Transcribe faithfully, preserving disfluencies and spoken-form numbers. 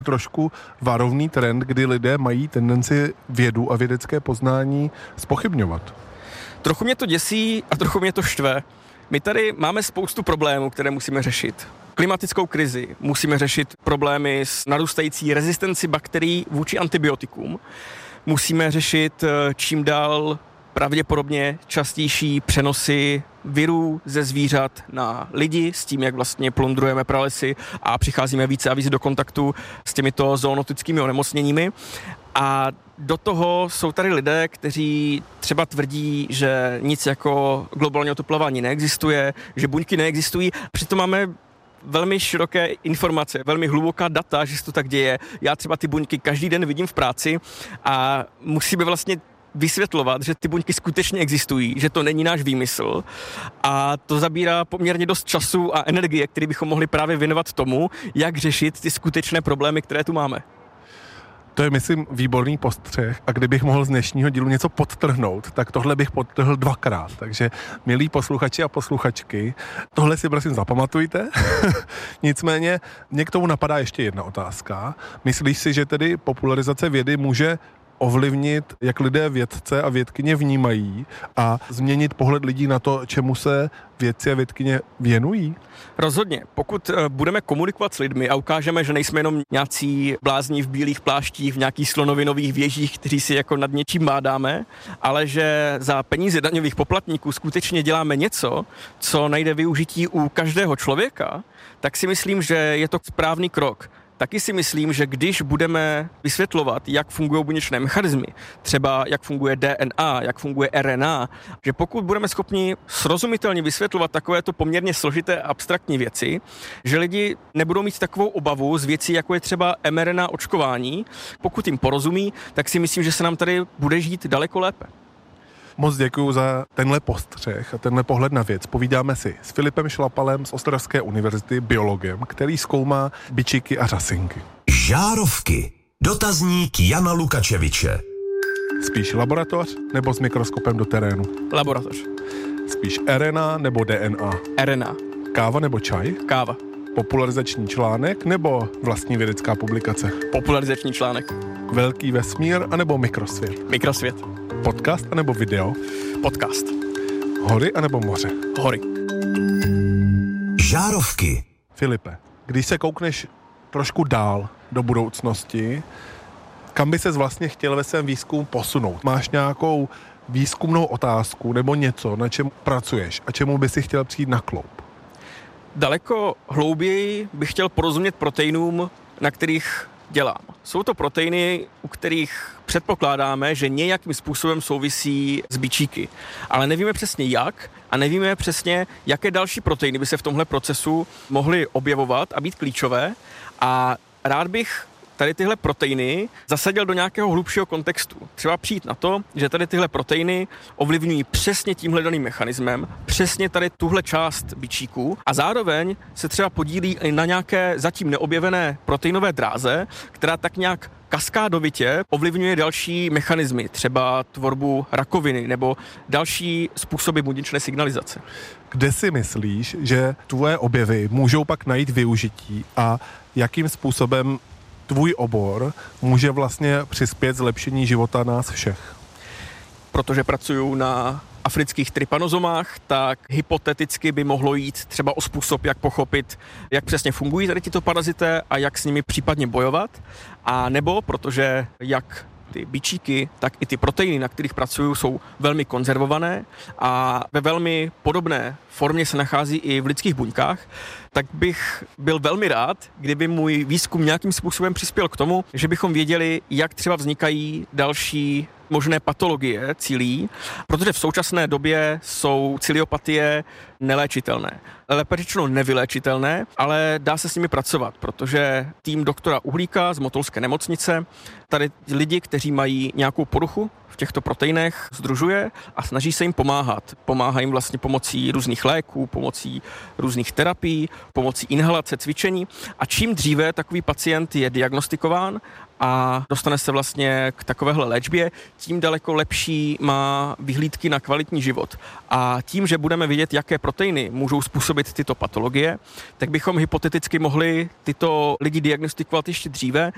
trošku varovný trend, kdy lidé mají tendenci vědu a vědecké poznání zpochybňovat. Trochu mě to děsí a trochu mě to štve. My tady máme spoustu problémů, které musíme řešit. Klimatickou krizi, musíme řešit problémy s narůstající rezistenci bakterií vůči antibiotikům. Musíme řešit čím dál pravděpodobně častější přenosy virů ze zvířat na lidi s tím, jak vlastně plundrujeme pralesy a přicházíme více a více do kontaktu s těmito zoonotickými onemocněními. A do toho jsou tady lidé, kteří třeba tvrdí, že nic jako globální oteplování neexistuje, že buňky neexistují. Přitom máme velmi široké informace, velmi hluboká data, že se to tak děje. Já třeba ty buňky každý den vidím v práci a musíme vlastně vysvětlovat, že ty buňky skutečně existují, že to není náš výmysl a to zabírá poměrně dost času a energie, který bychom mohli právě věnovat tomu, jak řešit ty skutečné problémy, které tu máme. To je, myslím, výborný postřeh a kdybych mohl z dnešního dílu něco podtrhnout, tak tohle bych podtrhl dvakrát. Takže, milí posluchači a posluchačky, tohle si prosím zapamatujte. Nicméně, mě k tomu napadá ještě jedna otázka. Myslíš si, že tedy popularizace vědy může ovlivnit, jak lidé vědce a vědkyně vnímají a změnit pohled lidí na to, čemu se vědci a vědkyně věnují? Rozhodně. Pokud budeme komunikovat s lidmi a ukážeme, že nejsme jenom nějací blázni v bílých pláštích, v nějakých slonovinových věžích, kteří si jako nad něčím mádáme, ale že za peníze daňových poplatníků skutečně děláme něco, co najde využití u každého člověka, tak si myslím, že je to správný krok. Taky si myslím, že když budeme vysvětlovat, jak fungují buněčné mechanismy, třeba jak funguje D N A, jak funguje R N A, že pokud budeme schopni srozumitelně vysvětlovat takovéto poměrně složité abstraktní věci, že lidi nebudou mít takovou obavu z věcí, jako je třeba em R N A očkování, pokud jim porozumí, tak si myslím, že se nám tady bude žít daleko lépe. Moc děkuju za tenhle postřeh a tenhle pohled na věc. Povídáme si s Filipem Šlapalem z Ostravské univerzity, biologem, který zkoumá bičiky a řasinky. Žárovky. Dotazník Jana Lukačeviče. Spíš laboratoř nebo s mikroskopem do terénu? Laboratoř. Spíš R N A nebo D N A? R N A. Káva nebo čaj? Káva. Popularizační článek nebo vlastní vědecká publikace? Popularizační článek. Velký vesmír anebo mikrosvět? Mikrosvět. Podcast anebo video? Podcast. Hory anebo moře? Hory. Žárovky. Filipe, když se koukneš trošku dál do budoucnosti, kam by ses vlastně chtěl ve svém výzkumu posunout? Máš nějakou výzkumnou otázku nebo něco, na čem pracuješ a čemu by si chtěl přijít na kloup? Daleko hlouběji bych chtěl porozumět proteinům, na kterých dělám. Jsou to proteiny, u kterých předpokládáme, že nějakým způsobem souvisí s bičíky. Ale nevíme přesně jak a nevíme přesně, jaké další proteiny by se v tomhle procesu mohly objevovat a být klíčové. A rád bych tady tyhle proteiny zasadil do nějakého hlubšího kontextu. Třeba přijít na to, že tady tyhle proteiny ovlivňují přesně tímhle daným mechanismem, přesně tady tuhle část bičíků a zároveň se třeba podílí i na nějaké zatím neobjevené proteinové dráze, která tak nějak kaskádovitě ovlivňuje další mechanismy, třeba tvorbu rakoviny nebo další způsoby buněčné signalizace. Kde si myslíš, že tvoje objevy můžou pak najít využití a jakým způsobem tvůj obor může vlastně přispět zlepšení života nás všech? Protože pracuju na afrických trypanozomách, tak hypoteticky by mohlo jít třeba o způsob, jak pochopit, jak přesně fungují tady tyto parazité a jak s nimi případně bojovat. A nebo, protože jak ty bičíky, tak i ty proteiny, na kterých pracuju, jsou velmi konzervované a ve velmi podobné formě se nachází i v lidských buňkách, tak bych byl velmi rád, kdyby můj výzkum nějakým způsobem přispěl k tomu, že bychom věděli, jak třeba vznikají další možné patologie cilí, protože v současné době jsou ciliopatie neléčitelné. Lépe řečeno nevyléčitelné, ale dá se s nimi pracovat, protože tým doktora Uhlíka z Motolské nemocnice tady lidi, kteří mají nějakou poruchu v těchto proteinech, sdružuje a snaží se jim pomáhat. Pomáhá jim vlastně pomocí různých léků, pomocí různých terapií, pomocí inhalace, cvičení a čím dříve takový pacient je diagnostikován a dostane se vlastně k takovéhle léčbě, tím daleko lepší má vyhlídky na kvalitní život. A tím, že budeme vědět, jaké proteiny můžou způsobit tyto patologie, tak bychom hypoteticky mohli tyto lidi diagnostikovat ještě dříve